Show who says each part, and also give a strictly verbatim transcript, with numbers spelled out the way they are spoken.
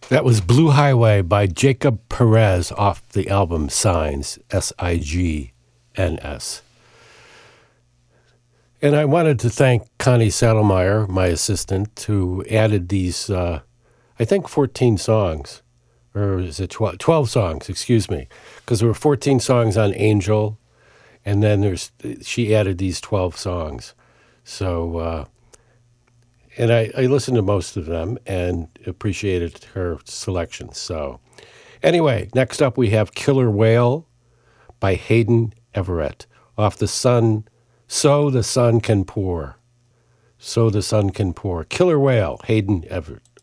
Speaker 1: That was Blue Highway by Jacob Perez off the album Signs, S I G N S. And I wanted to thank Connie Saddlemeyer, my assistant, who added these, uh, I think, fourteen songs. Or is it twelve? twelve songs, excuse me. Because there were fourteen songs on Angel, and then there's she added these twelve songs. So, uh, and I, I listened to most of them and appreciated her selection. So, anyway, next up we have Killer Whale by Hayden Everett off the Sun, So the Sun Can Pour. So the Sun Can Pour. Killer Whale, Hayden Everett.